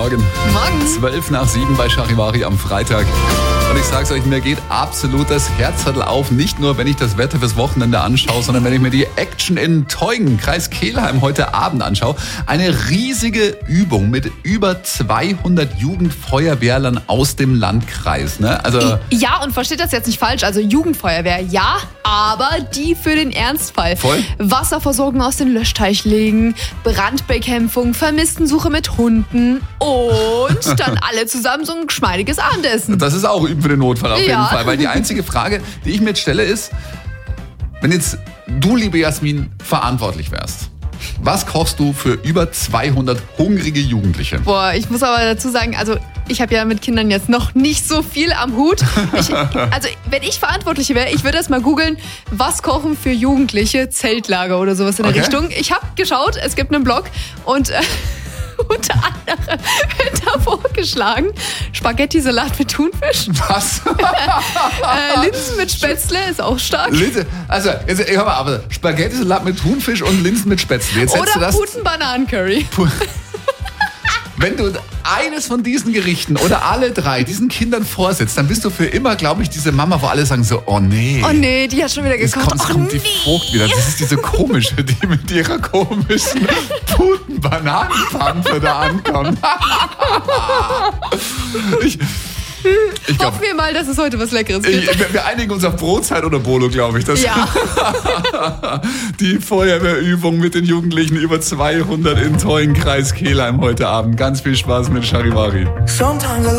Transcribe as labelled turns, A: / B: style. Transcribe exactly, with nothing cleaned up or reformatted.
A: Morgen.
B: Morgen.
A: Zwölf nach sieben bei Charivari am Freitag. Und ich sag's euch, mir geht absolut das Herzzettel auf. Nicht nur, wenn ich das Wetter fürs Wochenende anschaue, sondern wenn ich mir die Action in Teungen, Kreis Kelheim, heute Abend anschaue. Eine riesige Übung mit über zweihundert Jugendfeuerwehrlern aus dem Landkreis. Ne? Also
B: Ja, und versteht das jetzt nicht falsch. Also Jugendfeuerwehr, ja, aber die für den Ernstfall.
A: Voll.
B: Wasserversorgung aus dem Löschteich legen, Brandbekämpfung, Vermisstensuche mit Hunden und dann alle zusammen so ein geschmeidiges Abendessen.
A: das ist auch Üben für den Notfall auf jeden
B: Ja.
A: Fall. Weil die einzige Frage, die ich mir jetzt stelle, ist, wenn jetzt du, liebe Jasmin, verantwortlich wärst, was kochst du für über zweihundert hungrige Jugendliche?
B: Boah, ich muss aber dazu sagen, also ich habe ja mit Kindern jetzt noch nicht so viel am Hut. Ich, also wenn ich Verantwortliche wäre, ich würde erst mal googeln, was kochen für Jugendliche, Zeltlager oder sowas in der
A: Okay.
B: Richtung. Ich habe geschaut, es gibt einen Blog und äh, unter anderem wird da vorgeschlagen, Spaghetti-Salat mit Thunfisch,
A: Was?
B: äh, Linsen mit Spätzle ist auch stark.
A: Linse, also, jetzt, hör mal, aber Spaghetti-Salat mit Thunfisch und Linsen mit Spätzle. Jetzt hättest du
B: Oder
A: das,
B: Puten-Bananen-Curry.
A: wenn du eines von diesen Gerichten oder alle drei diesen Kindern vorsetzt, dann bist du für immer, glaube ich, diese Mama, wo alle sagen so, oh nee.
B: Oh nee, die hat schon wieder
A: Jetzt
B: gekocht.
A: kommt, jetzt
B: oh,
A: kommt die
B: nee.
A: Frucht wieder. Das ist diese komische, die mit ihrer komischen Puten-Bananenpampe da ankommt. ich ich glaube,
B: Hoffen wir mal, dass es heute was Leckeres gibt.
A: wir, wir einigen uns auf Brotzeit oder Bolo, glaube ich. Das
B: Ja.
A: Die Feuerwehrübung mit den Jugendlichen, über zweihundert in Teungen, Kreis Kelheim heute Abend. Ganz viel Spaß mit Charivari.
C: Sometimes I